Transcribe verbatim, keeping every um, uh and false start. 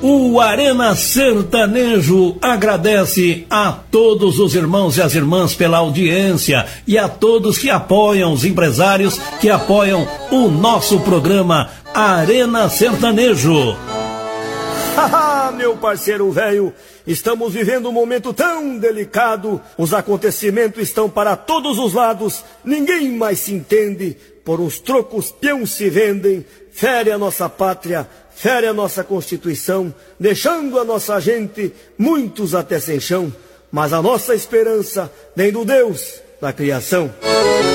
O Arena Sertanejo agradece a todos os irmãos e as irmãs pela audiência e a todos que apoiam, os empresários que apoiam o nosso programa Arena Sertanejo. Haha, meu parceiro velho, estamos vivendo um momento tão delicado, os acontecimentos estão para todos os lados, ninguém mais se entende, por uns trocos peão se vendem, fere a nossa pátria, fere a nossa Constituição, deixando a nossa gente, muitos até sem chão, mas a nossa esperança vem do Deus da criação.